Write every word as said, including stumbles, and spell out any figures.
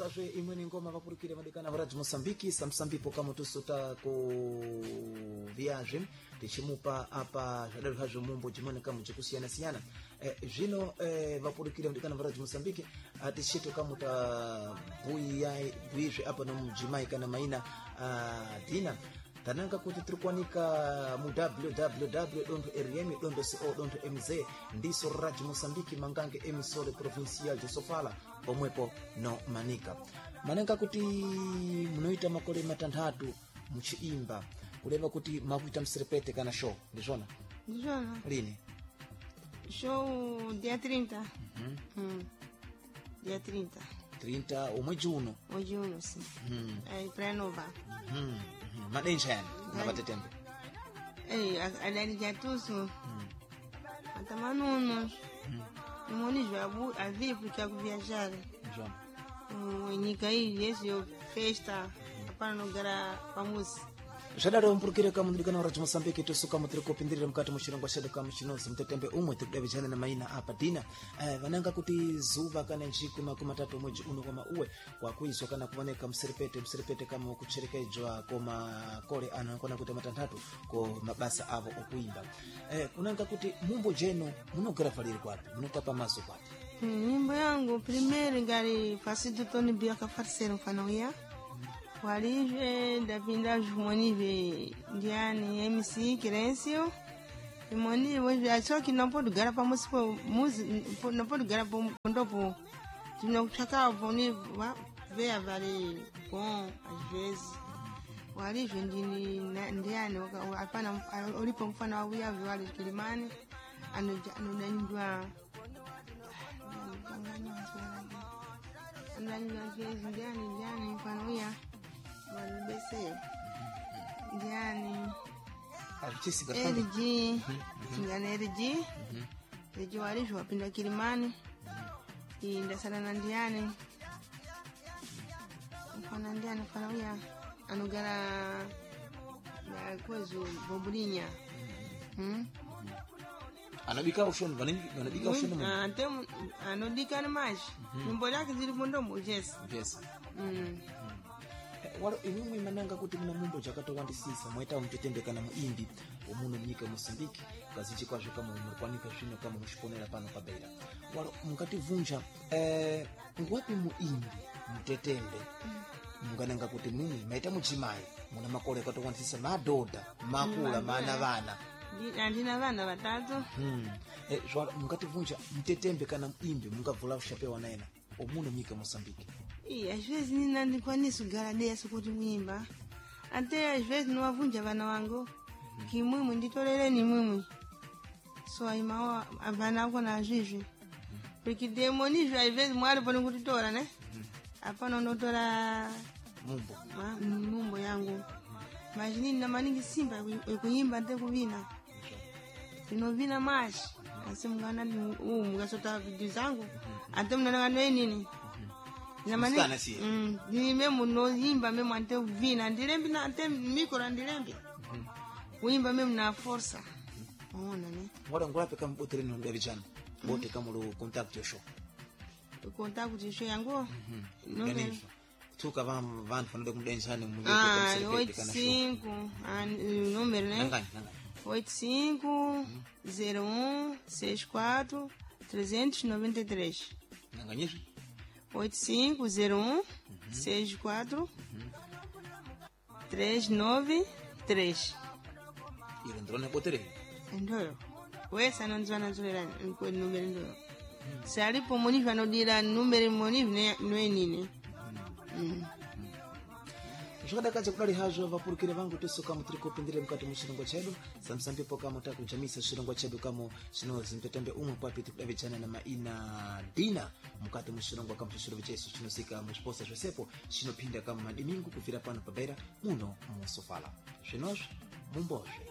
zve imweni ngoma vapurukire madekana varaji Mosambiki samsambipo kama tusuta ku viaje tichimupa apa zvadaro hazvo mumbo chimone kama chikusiyana siyana eh, zvino eh, vapurukire madekana varaji Mosambiki atichito kama ta buya buizve apa no mujimai kana maina uh, dina tananga kuti trikwanika mu w w w dot r m dot co dot m z ndiso radio Mosambiki mangange emisore provincial de Sofala pomwepo no manika mananga kuti munoita makole matandatu muchiimba kuleva kuti makuita msirepete kana show ndizvona ndizvona lini show dia trinta mhm mm. dia trinta trinta omwezi uno mwezi uno si mhm ai prenova mhm madenja yani nabatetembe eh adali jatusu atamanuno imoni jabu avivu kwa viajar ndizvona nyika hii yesu festa hapana nogara pamusi zvadaro mpurukire kama ndikana radio Mosambiki tosuka mutiri kopindirira mukati muchirongwa chedu kama chinozi mtetembe umwe tikudavijana na maina apa dina eh, vananga kuti zuva kana njiku makumi matatu mwezi uno koma uwe wakuizwa kana kuoneka msiripete msiripete kama kucherekedzwa koma kole anakona kuti matandatu ko mabasa avo okuimba eh, kunanga kuti mumbo jeno munogera faliri kwapi munotapa mazo kwapi nyimbo yangu primeiro ngari fasido toni bia ka farseiro mfanoia walije ndapinda jumonive ndiani M C Crencio imoni wewe achoki napodo gara pamosi po muzi napodo gara po ndopo tinokuchaka voni wa vea vale bon às vezes walije ndini ndiani hapana ulipo mfano wa uya wale Kilimani ano anonanywa anonanywa ndiani ndiani mfano ya walibese ndiani artisi gatani L G ndiani L G L G walisho wapinda Kilimani inda sana na ndiani mfano ndiani mfano ya anogara na kwezo bobulinya hmm anabika ushoni vanenge anabika ushoni mu ah tem anodika na maji nyimbo yake zili mundomo yes yes mm walo imwe mananga kuti muna mumbo jakatowandisisa mwaita mtetembe kana muimbi omuno mnyika Mosambiki kazichi kwazvo kama umurikwanika zvino kama mushiponera pano pabeira walo mukativunja eh ngwapi muimbi mtetembe mungananga kuti muni maita muchimai muna makole katowandisisa madodha makula mana vana ndina vana vatatu hmm eh jwala mukativunja mtetembe kana muimbi mungavula ushapewa naena omuno mnyika Mosambiki iya às vezes nina ndikwanisa kugara desa kuti mwimba até às vezes niwavunja vana wangu kimwimwi nditoleleni mwimwi so aimawa vana wako na zhizvi porque demonizvo às vezes mwali pone kutitora ne hapana unotora mumbo mumbo yangu mas nina maningi simba kuimba nte kuvina inovina mashi asi mungana u mungasota video zangu ante mnananga nini na mane mm ni memo no imba memo ante vina ndilembi na ante mikoro ndilembi uimba memo na força ona ne ngora ngora peka mbotere no ndavijana bote kama lo contact yo show contact yo show yango no ne tuka vam van fanode kumdensani muje ah oito cinco ah número né ngani ngani oito cinco zero um seis quatro trezentos e noventa e três nganyizvi oito cinco zero um seis quatro três nove três ile ndrone botere ndio wewe sana nzana nzulera kwa numero ndio sali pomoni vanodira numero moni ne nini mm zvakadakacha kudari hazvo vapurukire vangu tosuka mutiri kopindire mukati muchirongwa chedu samsambipo kama takujamisa chirongwa chedu kama chinozi mtetembe umwe papi tikudavijana na maina dina mukati muchirongwa kama chirongwa chesu chinosika muzviposa zvesepo chinopinda kama madimingu kufira pano pabeira muno musofala zvinozvo mumbozve